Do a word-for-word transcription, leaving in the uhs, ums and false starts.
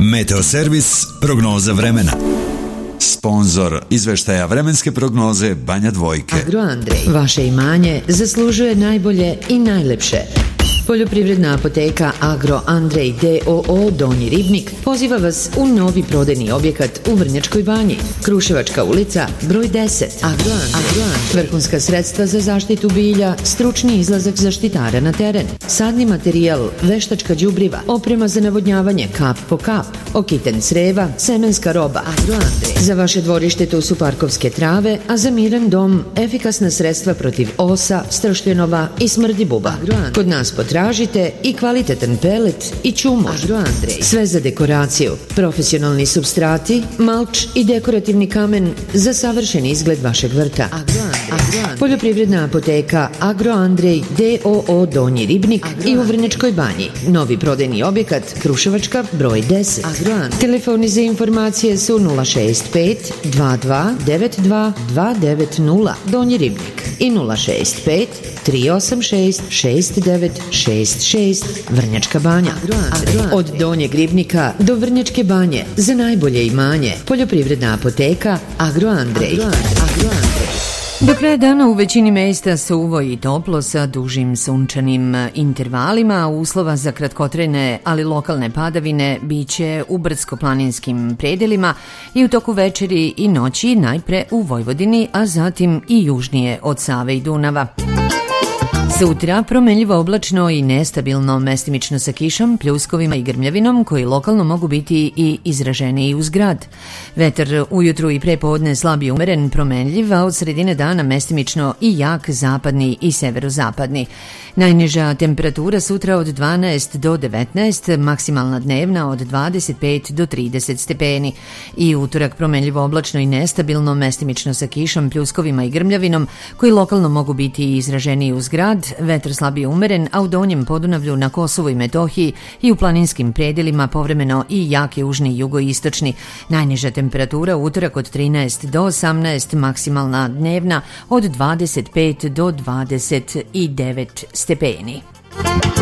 Meteoservis prognoza vremena. Sponzor izveštaja vremenske prognoze Banja Dvojke. Agro Andrej, vaše imanje zaslužuje najbolje i najlepše. Poljoprivredna apoteka Agro Andrej D O O Donji Ribnik poziva vas u novi prodajni objekat u Vrnjačkoj Banji. Kruševačka ulica, broj deset. Agro Andrej. Vrhunska sredstva za zaštitu bilja, stručni izlazak zaštitara na teren, sadni materijal, veštačka đubriva, oprema za navodnjavanje kap po kap, okiten creva, semenska roba. Agro Andrej. Za vaše dvorište tu su parkovske trave, a za miran dom efikasna sredstva protiv osa, stršljenova i smrdi buba. Kod nas potražite Tražite i kvalitetan pelet i čumur. Agro Andrej. Sve za dekoraciju, profesionalni supstrati, malč i dekorativni kamen za savršen izgled vašeg vrta. Agro Andrej. Poljoprivredna apoteka Agro Andrej D O O Donji Ribnik i u Vrnjačkoj Banji. Novi prodajni objekat Kruševačka broj deset. Telefoni za informacije su nula šest pet dva dva devet dva dva devet nula Donji Ribnik i nula šest pet tri osam šest šest devet šest šest Vrnjačka Banja. Od Donjeg Ribnika do Vrnjačke Banje za najbolje imanje. Poljoprivredna apoteka Agro Andrej. Do kraja dana u većini mesta suvo i toplo sa dužim sunčanim intervalima. Uslova za kratkotrajne, ali lokalne padavine biće u brdsko-planinskim predelima i u toku večeri i noći najpre u Vojvodini, a zatim i južnije od Save i Dunava. Sutra promenljivo oblačno i nestabilno, mestimično sa kišom, pljuskovima i grmljavinom koji lokalno mogu biti i izraženiji uz grad. Vetar ujutru i prepodne slab i umeren, promenljiv, a od sredine dana mestimično i jak zapadni i severozapadni. Najniža temperatura sutra od dvanaest do devetnaest, maksimalna dnevna od dvadeset pet do trideset stepeni. I utorak promenljivo oblačno i nestabilno, mestimično sa kišom, pljuskovima i grmljavinom koji lokalno mogu biti i izraženiji uz grad. Vetar slab i umeren, a u Donjem Podunavlju, na Kosovu i Metohiji i u planinskim predelima povremeno i jak južni i jugoistočni. Najniža temperatura u utorak od trinaest do osamnaest, maksimalna dnevna od dvadeset pet do dvadeset devet stepeni.